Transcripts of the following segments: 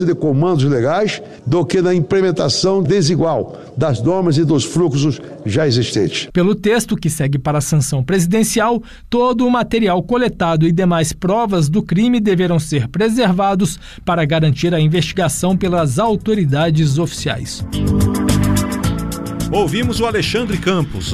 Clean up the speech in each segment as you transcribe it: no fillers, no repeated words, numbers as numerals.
de comandos legais do que na implementação desigual das normas e dos fluxos já existentes. Pelo texto que segue para a sanção presidencial, todo o material coletado e demais provas do crime deverão ser preservados para garantir a investigação pelas autoridades oficiais. Ouvimos o Alexandre Campos.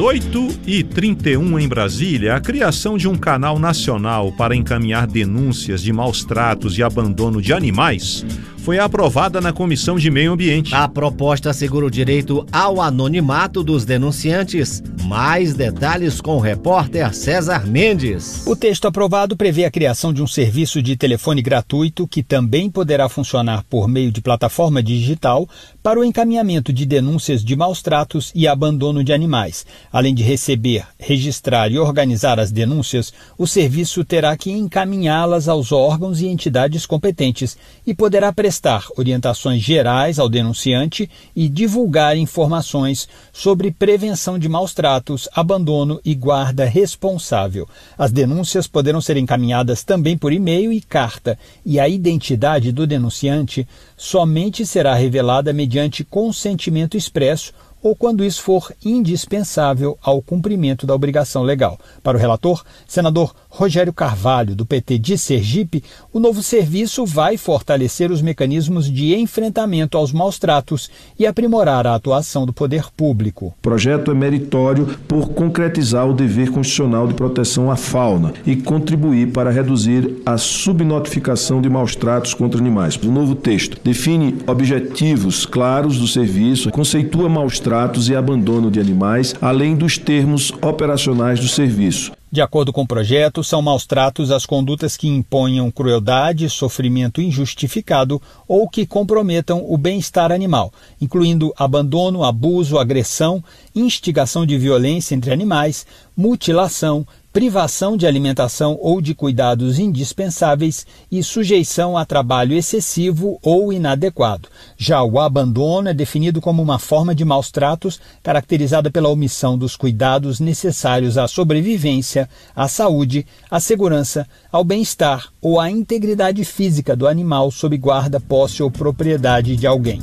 8h31 em Brasília. A criação de um canal nacional para encaminhar denúncias de maus tratos e abandono de animais foi aprovada na Comissão de Meio Ambiente. A proposta assegura o direito ao anonimato dos denunciantes. Mais detalhes com o repórter César Mendes. O texto aprovado prevê a criação de um serviço de telefone gratuito que também poderá funcionar por meio de plataforma digital para o encaminhamento de denúncias de maus tratos e abandono de animais. Além de receber, registrar e organizar as denúncias, o serviço terá que encaminhá-las aos órgãos e entidades competentes e poderá prestar orientações gerais ao denunciante e divulgar informações sobre prevenção de maus tratos, abandono e guarda responsável. As denúncias poderão ser encaminhadas também por e-mail e carta, e a identidade do denunciante somente será revelada mediante consentimento expresso ou quando isso for indispensável ao cumprimento da obrigação legal. Para o relator, senador Rogério Carvalho, do PT de Sergipe, o novo serviço vai fortalecer os mecanismos de enfrentamento aos maus-tratos e aprimorar a atuação do poder público. O projeto é meritório por concretizar o dever constitucional de proteção à fauna e contribuir para reduzir a subnotificação de maus-tratos contra animais. O novo texto define objetivos claros do serviço, conceitua maus-tratos e abandono de animais, além dos termos operacionais do serviço. De acordo com o projeto, são maus-tratos as condutas que imponham crueldade, sofrimento injustificado ou que comprometam o bem-estar animal, incluindo abandono, abuso, agressão, instigação de violência entre animais, mutilação, privação de alimentação ou de cuidados indispensáveis e sujeição a trabalho excessivo ou inadequado. Já o abandono é definido como uma forma de maus-tratos caracterizada pela omissão dos cuidados necessários à sobrevivência, à saúde, à segurança, ao bem-estar ou à integridade física do animal sob guarda, posse ou propriedade de alguém.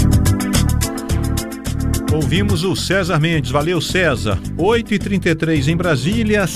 Ouvimos o César Mendes. Valeu, César. 8h33 em Brasília,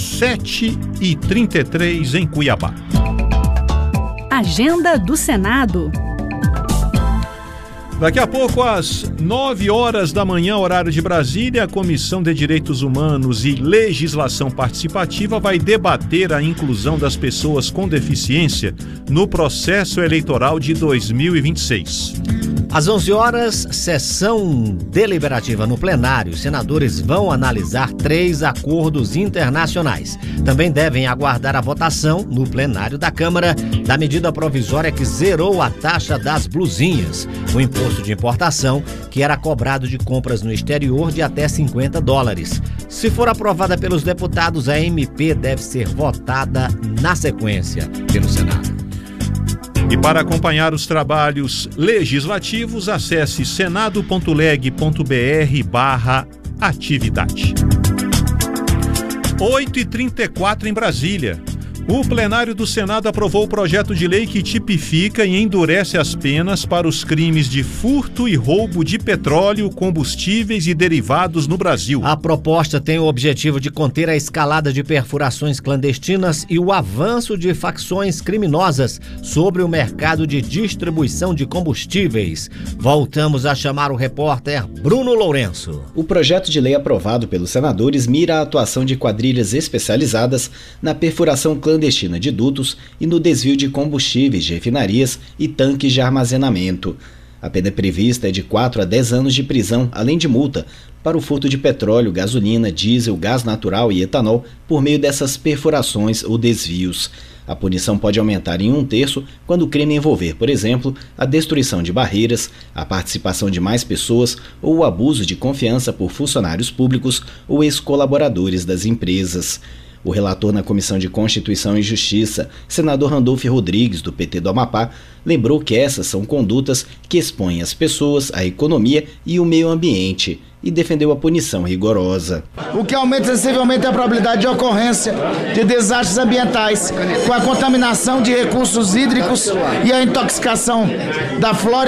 7h33 em Cuiabá. Agenda do Senado. Daqui a pouco, às 9h da manhã, horário de Brasília, a Comissão de Direitos Humanos e Legislação Participativa vai debater a inclusão das pessoas com deficiência no processo eleitoral de 2026. Às 11h, sessão deliberativa no plenário. Os senadores vão analisar 3 acordos internacionais. Também devem aguardar a votação no plenário da Câmara da medida provisória que zerou a taxa das blusinhas, o imposto de importação que era cobrado de compras no exterior de até $50. Se for aprovada pelos deputados, a MP deve ser votada na sequência pelo Senado. E para acompanhar os trabalhos legislativos, acesse senado.leg.br/atividade. 8h34 em Brasília. O plenário do Senado aprovou o projeto de lei que tipifica e endurece as penas para os crimes de furto e roubo de petróleo, combustíveis e derivados no Brasil. A proposta tem o objetivo de conter a escalada de perfurações clandestinas e o avanço de facções criminosas sobre o mercado de distribuição de combustíveis. Voltamos a chamar o repórter Bruno Lourenço. O projeto de lei aprovado pelos senadores mira a atuação de quadrilhas especializadas na perfuração clandestina de dutos e no desvio de combustíveis de refinarias e tanques de armazenamento. A pena prevista é de 4 a 10 anos de prisão, além de multa, para o furto de petróleo, gasolina, diesel, gás natural e etanol por meio dessas perfurações ou desvios. A punição pode aumentar em 1/3 quando o crime envolver, por exemplo, a destruição de barreiras, a participação de mais pessoas ou o abuso de confiança por funcionários públicos ou ex-colaboradores das empresas. O relator na Comissão de Constituição e Justiça, senador Randolfo Rodrigues, do PT do Amapá, lembrou que essas são condutas que expõem as pessoas, a economia e o meio ambiente. e defendeu a punição rigorosa. O que aumenta sensivelmente a probabilidade de ocorrência de desastres ambientais, com a contaminação de recursos hídricos e a intoxicação da flora